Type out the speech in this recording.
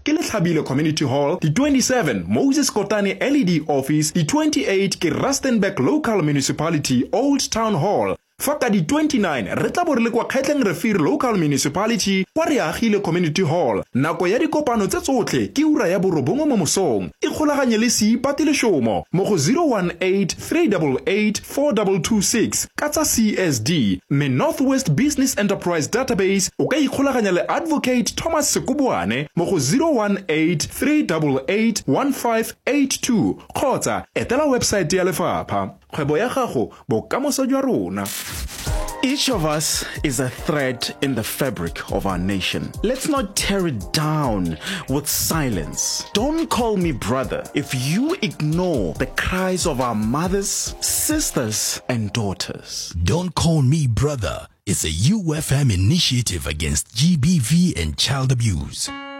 ke Letlhabile Community Hall, di 27 Moses Kotane LED Office, di 28 ke Rustenburg Local Municipality Old Town Hall. Fa ka di 29 re tla bo re le kwa Kgetleng Refere Local Municipality kwa Reagile Community Hall. Nako ya dikopano tse tsotlhe ke ura ya borobongwe mo mosong. Ikgolaganye le Seipati Leshomo mo go 018 388 4226 ka tsa CSD. Me Northwest Business Enterprise Database o ka ikgolaganya le Advocate Thomas Sekubwane mo go 018 388 1582 kgotsa etela website ya lefapha. Kgwebo ya gago bokamoso jwa rona. Each of us is a thread in the fabric of our nation. Let's not tear it down with silence. Don't call me brother if you ignore the cries of our mothers, sisters, and daughters. Don't Call Me Brother is a UFM initiative against GBV and child abuse.